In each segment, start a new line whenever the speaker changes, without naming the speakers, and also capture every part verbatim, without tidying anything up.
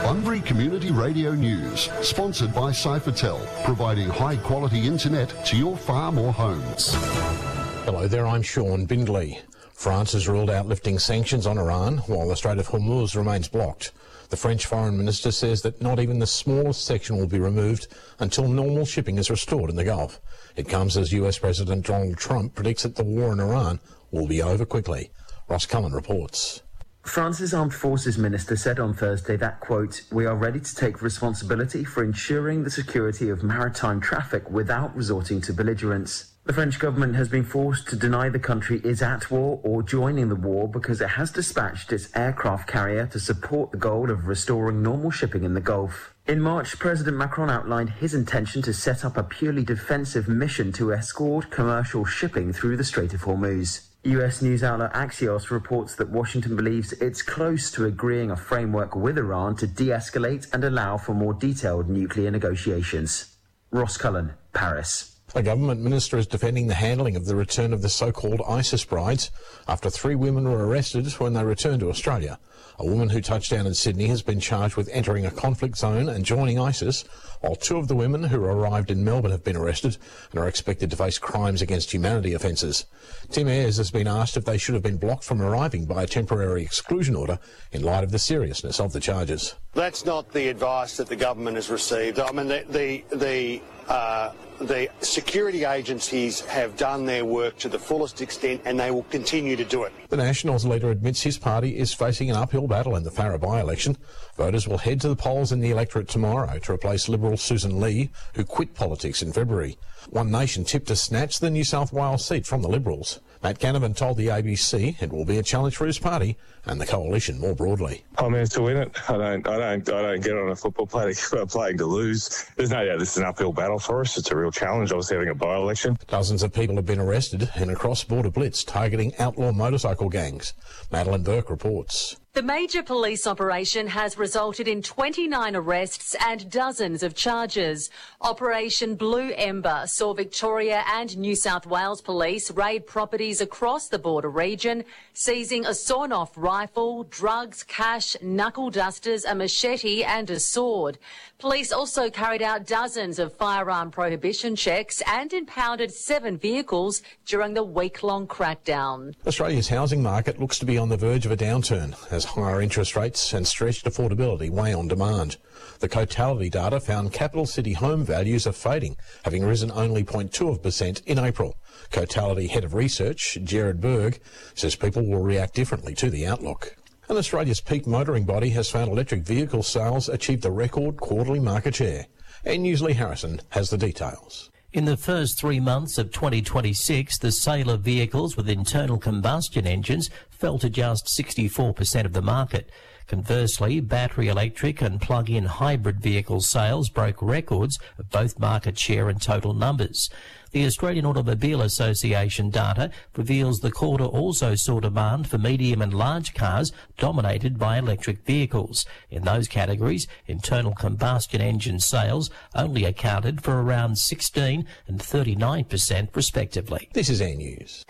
Bunbury Community Radio News, sponsored by Cyphertel, providing high-quality internet to your farm or homes.
Hello there, I'm Sean Bindley. France has ruled out lifting sanctions on Iran while the Strait of Hormuz remains blocked. The French Foreign Minister says that not even the smallest section will be removed until normal shipping is restored in the Gulf. It comes as U S President Donald Trump predicts that the war in Iran will be over quickly. Ross Cullen reports.
France's Armed Forces Minister said on Thursday that, quote, "We are ready to take responsibility for ensuring the security of maritime traffic without resorting to belligerence." The French government has been forced to deny the country is at war or joining the war because it has dispatched its aircraft carrier to support the goal of restoring normal shipping in the Gulf. In March, President Macron outlined his intention to set up a purely defensive mission to escort commercial shipping through the Strait of Hormuz. U S news outlet Axios reports that Washington believes it's close to agreeing a framework with Iran to de-escalate and allow for more detailed nuclear negotiations. Ross Cullen, Paris.
A government minister is defending the handling of the return of the so-called ISIS brides after three women were arrested when they returned to Australia. A woman who touched down in Sydney has been charged with entering a conflict zone and joining ISIS, while two of the women who arrived in Melbourne have been arrested and are expected to face crimes against humanity offences. Tim Ayres has been asked if they should have been blocked from arriving by a temporary exclusion order in light of the seriousness of the charges.
That's not the advice that the government has received. I mean, the the the, uh, the security agencies have done their work to the fullest extent, and they will continue to do it.
The Nationals leader admits his party is facing an uphill battle in the Farrer by-election. Voters will head to the polls in the electorate tomorrow to replace Liberal Susan Lee, who quit politics in February. One Nation tipped to snatch the New South Wales seat from the Liberals. Matt Canavan told the A B C it will be a challenge for his party and the coalition more broadly.
I'm here to win it. I don't, I don't, I don't get on a football play to, playing to lose. There's no doubt this is an uphill battle for us. It's a real challenge, obviously, having a by-election.
Dozens of people have been arrested in a cross-border blitz targeting outlaw motorcycle gangs. Madeline Burke reports.
The major police operation has resulted in twenty-nine arrests and dozens of charges. Operation Blue Ember saw Victoria and New South Wales police raid properties across the border region, seizing a sawn-off rifle, drugs, cash, knuckle dusters, a machete and a sword. Police also carried out dozens of firearm prohibition checks and impounded seven vehicles during the week-long crackdown.
Australia's housing market looks to be on the verge of a downturn as higher interest rates and stretched affordability weigh on demand. The Cotality data found capital city home values are fading, having risen only zero point two percent in April. Cotality Head of Research, Gerard Berg, says people will react differently to the outlook. And Australia's peak motoring body has found electric vehicle sales achieved a record quarterly market share. And Newsley Harrison has the details.
In the first three months of twenty twenty-six, the sale of vehicles with internal combustion engines fell to just sixty-four percent of the market. Conversely, battery electric and plug-in hybrid vehicle sales broke records of both market share and total numbers. The Australian Automobile Association data reveals the quarter also saw demand for medium and large cars dominated by electric vehicles. In those categories, internal combustion engine sales only accounted for around sixteen and thirty-nine percent respectively.
This is Air News.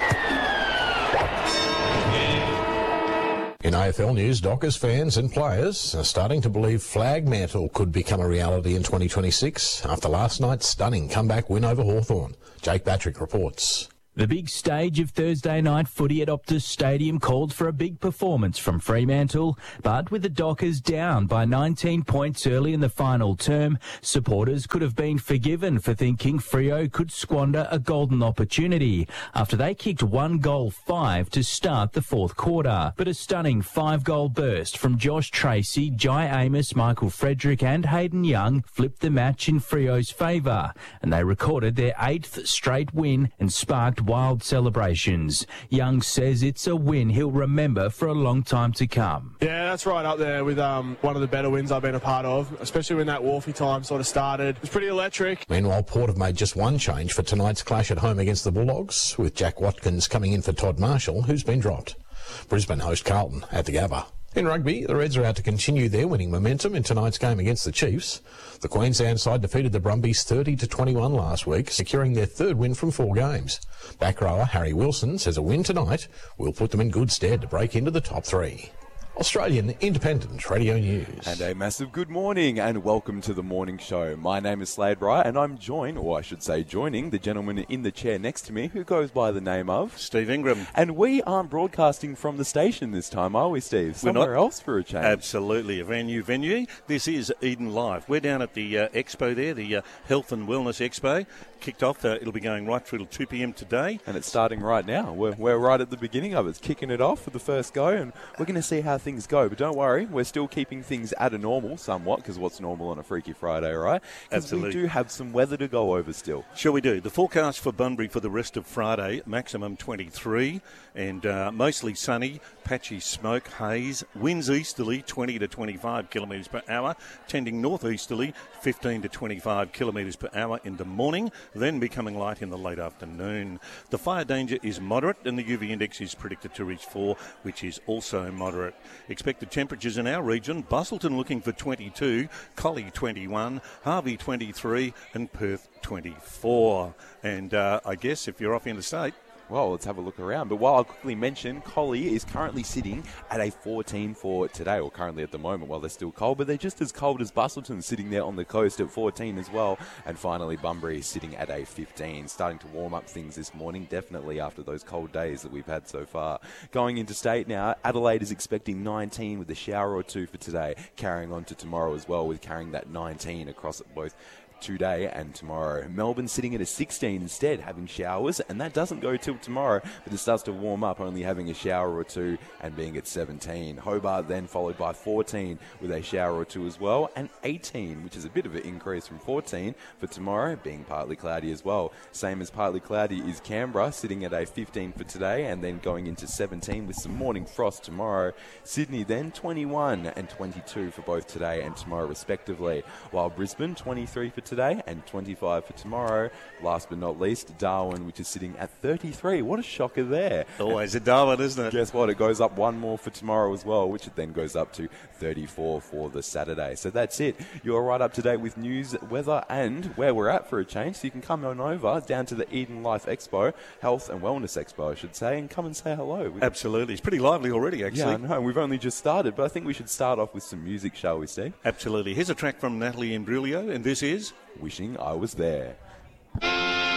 In A F L news, Dockers fans and players are starting to believe Flag Mantle could become a reality in twenty twenty-six after last night's stunning comeback win over Hawthorn. Jake Patrick reports.
The big stage of Thursday night footy at Optus Stadium called for a big performance from Fremantle, but with the Dockers down by nineteen points early in the final term, supporters could have been forgiven for thinking Freo could squander a golden opportunity after they kicked one goal five to start the fourth quarter. But a stunning five-goal burst from Josh Tracy, Jai Amos, Michael Frederick and Hayden Young flipped the match in Freo's favour, and they recorded their eighth straight win and sparked wild celebrations. Young says it's a win he'll remember for a long time to come.
Yeah, that's right up there with um, one of the better wins I've been a part of, especially when that Wharfie time sort of started. It was pretty electric.
Meanwhile, Port have made just one change for tonight's clash at home against the Bulldogs, with Jack Watkins coming in for Todd Marshall, who's been dropped. Brisbane host Carlton at the Gabba. In rugby, the Reds are out to continue their winning momentum in tonight's game against the Chiefs. The Queensland side defeated the Brumbies thirty to twenty-one last week, securing their third win from four games. Back rower Harry Wilson says a win tonight will put them in good stead to break into the top three. Australian Independent Radio News.
And a massive good morning and welcome to the morning show. My name is Slade Bright and I'm joined, or I should say joining, the gentleman in the chair next to me who goes by the name of...
Steve Ingram.
And we aren't broadcasting from the station this time, are we, Steve? Somewhere else for a change.
Absolutely, a brand new venue. This is Eden Live. We're down at the uh, expo there, the uh, Health and Wellness Expo. Kicked off, uh, it'll be going right through till two p.m. today.
And it's starting right now. We're, we're right at the beginning of it. It's kicking it off for the first go and we're going to see how things go. But don't worry, we're still keeping things at a normal somewhat, because what's normal on a Freaky Friday, right?
Absolutely.
We do have some weather to go over still.
Sure we do. The forecast for Bunbury for the rest of Friday, maximum twenty-three and uh, mostly sunny, patchy smoke, haze, winds easterly twenty to twenty-five kilometres per hour, tending northeasterly fifteen to twenty-five kilometres per hour in the morning, then becoming light in the late afternoon. The fire danger is moderate and the U V index is predicted to reach four, which is also moderate. Expected temperatures in our region, Busselton looking for twenty-two, Collie twenty-one, Harvey twenty-three and Perth twenty-four. And uh, I guess if you're off interstate...
Well, let's have a look around. But while I'll quickly mention, Collie is currently sitting at a fourteen for today, or currently at the moment while they're still cold, but they're just as cold as Busselton, sitting there on the coast at fourteen as well. And finally, Bunbury is sitting at a fifteen, starting to warm up things this morning, definitely after those cold days that we've had so far. Going into state now, Adelaide is expecting nineteen with a shower or two for today, carrying on to tomorrow as well with carrying that nineteen across both today and tomorrow. Melbourne sitting at a sixteen instead, having showers, and that doesn't go till tomorrow, but it starts to warm up, only having a shower or two and being at seventeen. Hobart then followed by fourteen with a shower or two as well, and eighteen, which is a bit of an increase from fourteen for tomorrow, being partly cloudy as well. Same as partly cloudy is Canberra, sitting at a fifteen for today and then going into seventeen with some morning frost tomorrow. Sydney then twenty-one and twenty-two for both today and tomorrow respectively, while Brisbane twenty-three for today and twenty-five for tomorrow. Last but not least, Darwin, which is sitting at thirty-three. What a shocker there.
Always a Darwin, isn't it?
Guess what? It goes up one more for tomorrow as well, which it then goes up to thirty-four for the Saturday. So that's it. You're right up to date with news, weather, and where we're at for a change. So you can come on over down to the Eden Life Expo, Health and Wellness Expo, I should say, and come and say hello. We
Absolutely. It's pretty lively already, actually.
Yeah, I know. We've only just started, but I think we should start off with some music, shall we, Steve?
Absolutely. Here's a track from Natalie Imbruglia, and this is...
Wishing I Was There.